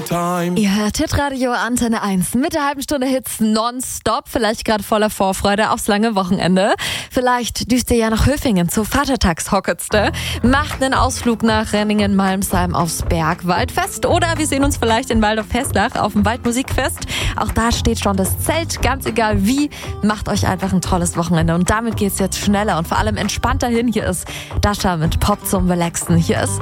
time. Ihr hört Hitradio Antenne 1 mit der halben Stunde Hits nonstop. Vielleicht gerade voller Vorfreude aufs lange Wochenende. Vielleicht düst ihr ja nach Höfingen zur Vatertagshocketste. Macht einen Ausflug nach Renningen-Malmsheim aufs Bergwaldfest. Oder wir sehen uns vielleicht in Waldorf-Hesslach auf dem Waldmusikfest. Auch da steht schon das Zelt. Ganz egal wie, macht euch einfach ein tolles Wochenende. Und damit geht's jetzt schneller und vor allem entspannter hin. Hier ist Dasha mit Pop zum Relaxen. Hier ist